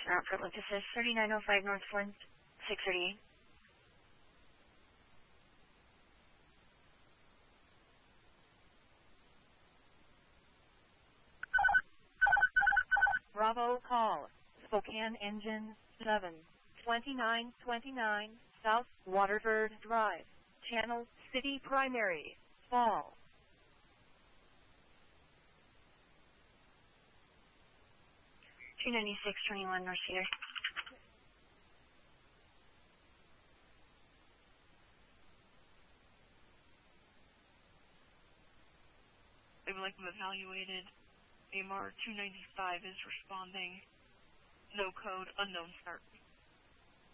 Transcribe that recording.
Route for Lucas is 3905 North Flint, 638. Bravo call. Spokane Engine 7, 2929 South Waterford Drive, Channel City Primary, Fall. Two 9621 North Cedar. They would like them evaluated. AMR 295 is responding. No code, unknown start.